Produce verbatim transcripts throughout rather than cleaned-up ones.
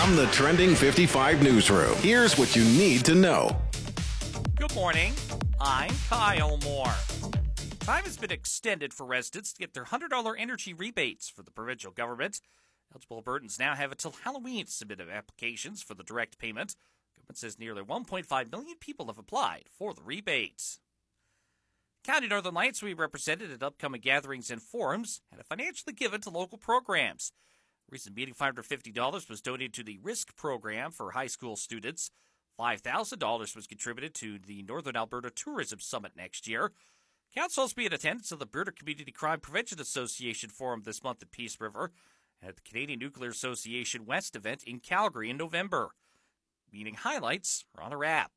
From the Trending fifty-five newsroom, here's what you need to know. Good morning. I'm Kyle Moore. Time has been extended for residents to get their one hundred dollars energy rebates for the provincial government. Eligible Albertans now have until Halloween to submit applications for the direct payment. Government says nearly one point five million people have applied for the rebates. County Northern Lights will be represented at upcoming gatherings and forums and are financially given to local programs. Recent meeting, five hundred fifty dollars was donated to the RISK program for high school students. five thousand dollars was contributed to the Northern Alberta Tourism Summit next year. Council will be in attendance of the Alberta Community Crime Prevention Association Forum this month at Peace River and at the Canadian Nuclear Association West event in Calgary in November. Meeting highlights are on a wrap.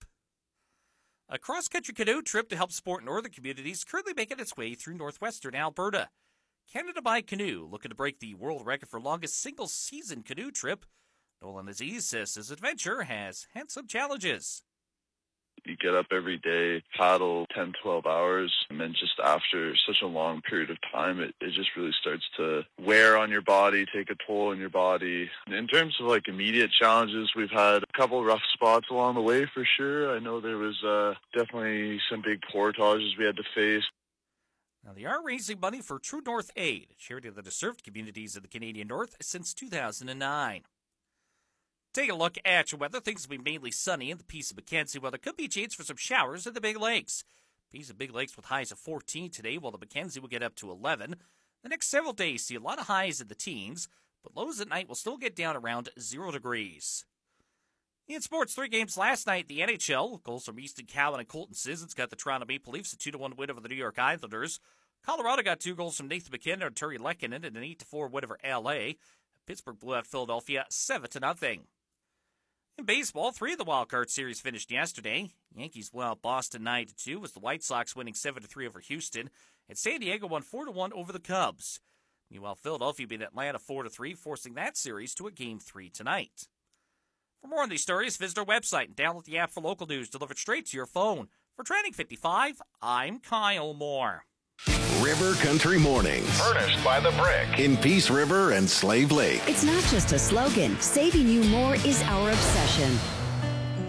A cross-country canoe trip to help support northern communities currently making its way through northwestern Alberta. Canada by Canoe looking to break the world record for longest single-season canoe trip. Nolan Aziz says his adventure has had some challenges. You get up every day, paddle ten, twelve hours, and then just after such a long period of time, it, it just really starts to wear on your body, take a toll on your body. In terms of like immediate challenges, we've had a couple rough spots along the way for sure. I know there was uh, definitely some big portages we had to face. Now, they are raising money for True North Aid, a charity that has served communities of the Canadian North since two thousand nine. Take a look at your weather. Things will be mainly sunny in the Peace of Mackenzie. Weather could be a chance for some showers in the Big Lakes. Peace of Big Lakes with highs of fourteen today, while the Mackenzie will get up to eleven. The next several days see a lot of highs in the teens, but lows at night will still get down around zero degrees. In sports, three games last night, the N H L. Goals from Easton Cowan and Colton Sissons got the Toronto Maple Leafs a two to one win over the New York Islanders. Colorado got two goals from Nathan McKinnon and Terry Lehkonen and an eight to four win over L A. Pittsburgh blew out Philadelphia seven to nothing. In baseball, three of the Wild Card Series finished yesterday. Yankees blew out Boston nine to two, with the White Sox winning seven to three over Houston, and San Diego won four to one over the Cubs. Meanwhile, Philadelphia beat Atlanta four to three, forcing that series to a Game three tonight. For more on these stories, visit our website and download the app for local news delivered straight to your phone. For Trending fifty-five, I'm Kyle Moore. River Country Mornings. Furnished by The Brick. In Peace River and Slave Lake. It's not just a slogan. Saving you more is our obsession.